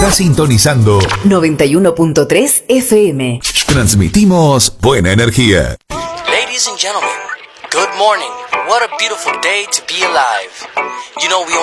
Está sintonizando 91.3 FM. Transmitimos buena energía. Ladies and gentlemen, good morning. What a beautiful day to be alive. You know, we